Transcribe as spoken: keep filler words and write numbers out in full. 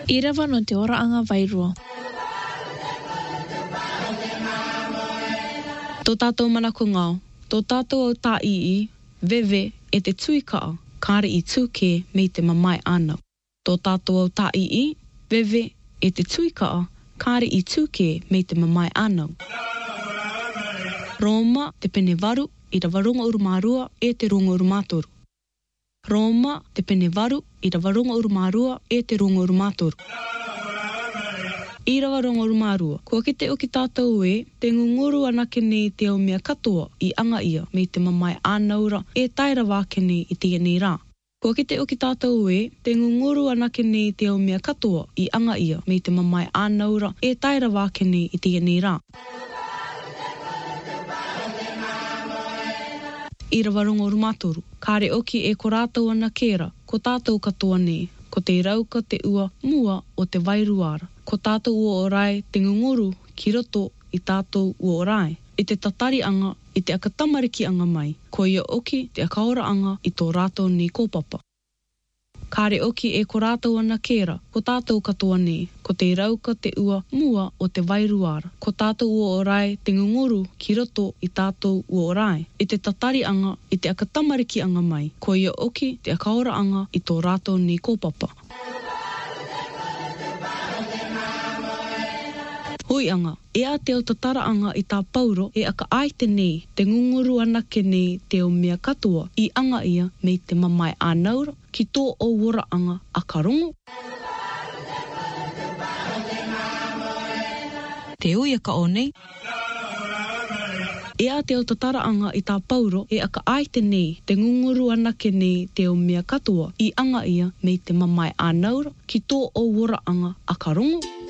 I rawa no te oraanga wairua. Tō tātou manako ngāo, tō tātou au tā ii, vewe e te tuikaa, kāre i tūke mei te mamai anau. Tō tātou au tā ii, vewe e te tuikaa, kāre i tūke mei te mamai anau. Roma te pene waru i rawa runga urumārua e te runga urumātoru. Roma te pene waru i rawa runga urumārua e te runga urumātoru. I rawa runga urumārua, kua ki te oki tātou e, te ngunguru anake nei te au mea katoa i anga ia mei te mamai ānaura e taira wāke nei i tia nei rā. Kua ki te oki tātou e, te ngunguru anake nei te au mea katoa i anga ia mei te mamai ānaura e taira wāke nei i tia nei rā. I rawa runga urumātoru, kāre oki e ko rātou ana kēra, ko tātou katoa nei, ko te rauka te ua mua o te wairuara. Ko tātou ua o rai te ngunguru ki roto i tātou ua o rai. I te tatari anga, i te akatamariki anga mai, ko ia oki te akaora anga i tō rātou ni kōpapa. Kāre oki e ko rātou ana kēra, ko tātou katoa nei, ko te rauka te ua mua o te wairuara. Ko tātou ua o rai te ngunguru ki roto i tātou ua o rai. I te tatari anga, i te akatamariki anga mai, ko ia oki te akaora anga i tō rātou ni kōpapa. Hoi anga, e a te au tatara anga i tā pauro e aka aite nei te ngunguru anake nei te o mea katoa i anga ia mei te mamai ānaura ki tō o wora anga a karongo. Te ui aka o nei. E a te au tatara anga i tā pauro e aka aite nei te ngunguru anake nei te o mea katoa i anga ia mei te mamai ānaura ki tō o wora anga a karongo.